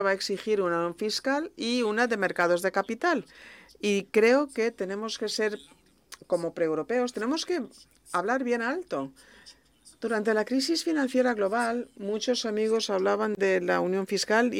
va a exigir una unión fiscal y una de mercados de capital. Y creo que tenemos que ser, como preeuropeos, tenemos que hablar bien alto. Durante la crisis financiera global, muchos amigos hablaban de la unión fiscal